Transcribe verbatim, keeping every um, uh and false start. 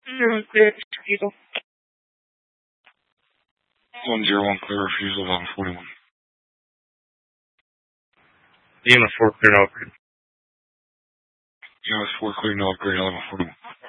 Zero clear refusal. One zero one clear refusal, eleven forty one. Unit four clear no upgrade. Unit four clear no upgrade, eleven forty one.